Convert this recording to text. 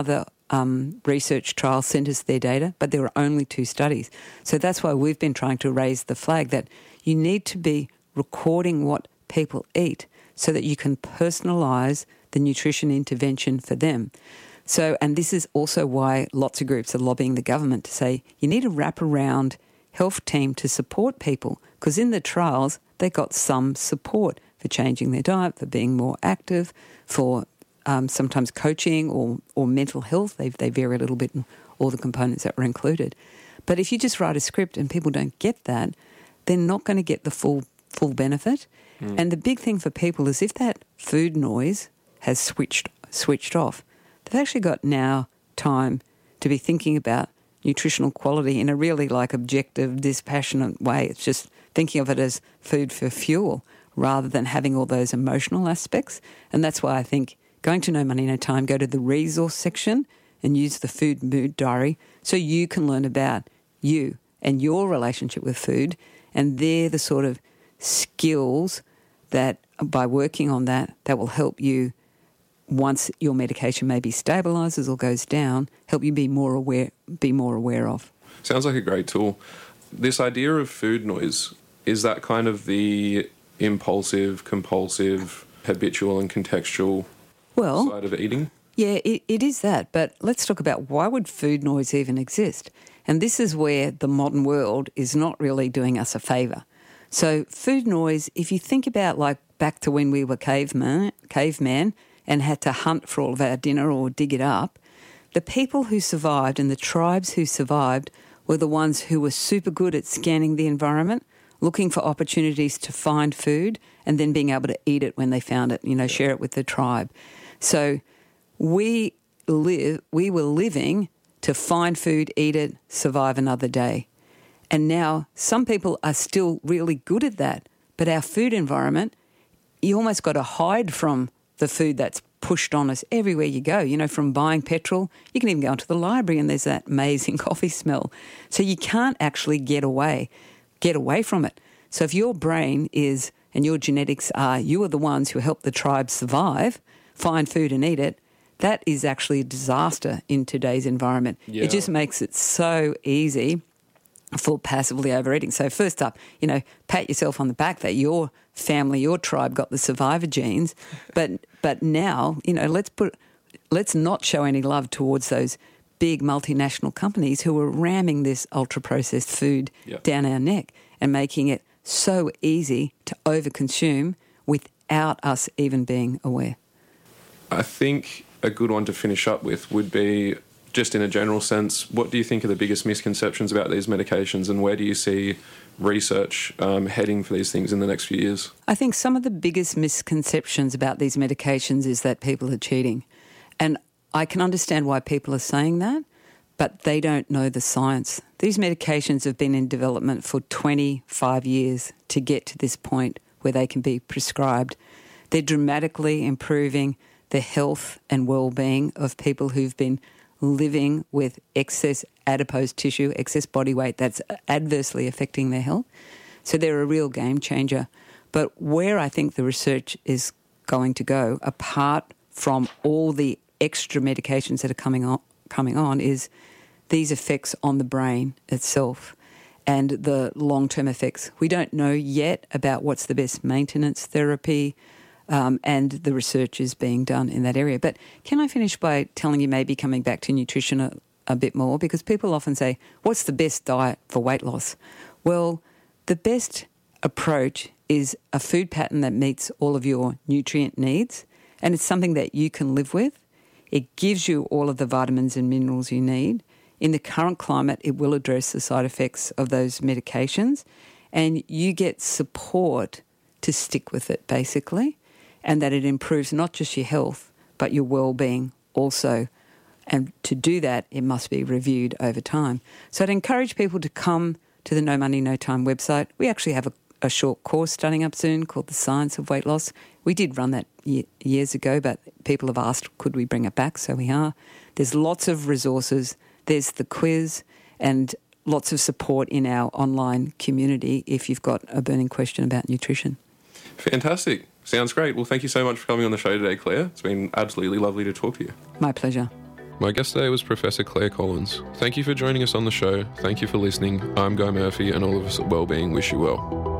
other research trials sent us their data, but there were only 2 studies. So that's why we've been trying to raise the flag that you need to be recording what people eat so that you can personalise the nutrition intervention for them. So, and this is also why lots of groups are lobbying the government to say you need a wrap-around health team to support people, because in the trials they got some support for changing their diet, for being more active, for sometimes coaching or mental health. They vary a little bit in all the components that were included. But if you just write a script and people don't get that, they're not going to get the full benefit. And the big thing for people is if that food noise has switched off, they've actually got now time to be thinking about nutritional quality in a really objective, dispassionate way. It's just thinking of it as food for fuel rather than having all those emotional aspects. And that's why I think going to No Money, No Time, go to the resource section and use the food mood diary so you can learn about you and your relationship with food. And they're the sort of skills that by working on that will help you, once your medication maybe stabilises or goes down, help you be more aware of. Sounds like a great tool. This idea of food noise, is that kind of the impulsive, compulsive, habitual and contextual side of eating? Yeah, it is that. But let's talk about why would food noise even exist? And this is where the modern world is not really doing us a favour. So food noise, if you think about back to when we were caveman and had to hunt for all of our dinner or dig it up, the people who survived and the tribes who survived were the ones who were super good at scanning the environment, looking for opportunities to find food and then being able to eat it when they found it, share it with the tribe. So we were living to find food, eat it, survive another day. And now some people are still really good at that, but our food environment, you almost got to hide from the food that's pushed on us everywhere you go. From buying petrol, you can even go into the library and there's that amazing coffee smell. So you can't actually get away from it. So if your brain is, and your genetics are, you are the ones who help the tribe survive, find food and eat it, that is actually a disaster in today's environment. Yeah. It just makes it so easy for passively overeating. So first up, pat yourself on the back that your family, your tribe got the survivor genes, but now, let's not show any love towards those big multinational companies who are ramming this ultra-processed food down our neck and making it so easy to overconsume without us even being aware. I think a good one to finish up with would be, just in a general sense, what do you think are the biggest misconceptions about these medications, and where do you see research heading for these things in the next few years? I think some of the biggest misconceptions about these medications is that people are cheating. And I can understand why people are saying that, but they don't know the science. These medications have been in development for 25 years to get to this point where they can be prescribed. They're dramatically improving the health and well-being of people who've been living with excess adipose tissue, excess body weight that's adversely affecting their health. So they're a real game changer. But where I think the research is going to go, apart from all the extra medications that are coming on, is these effects on the brain itself and the long-term effects. We don't know yet about what's the best maintenance therapy, and the research is being done in that area. But can I finish by telling you, maybe coming back to nutrition a bit more, because people often say, what's the best diet for weight loss? Well, the best approach is a food pattern that meets all of your nutrient needs, and it's something that you can live with. It gives you all of the vitamins and minerals you need. In the current climate, it will address the side effects of those medications, and you get support to stick with it, basically, and that it improves not just your health, but your well-being also. And to do that, it must be reviewed over time. So I'd encourage people to come to the No Money, No Time website. We actually have a short course starting up soon called The Science of Weight Loss. We did run that years ago, but people have asked, could we bring it back? So we are. There's lots of resources. There's the quiz and lots of support in our online community if you've got a burning question about nutrition. Fantastic. Sounds great. Well, thank you so much for coming on the show today, Claire. It's been absolutely lovely to talk to you. My pleasure. My guest today was Professor Claire Collins. Thank you for joining us on the show. Thank you for listening. I'm Guy Murphy, and all of us at Wellbeing wish you well.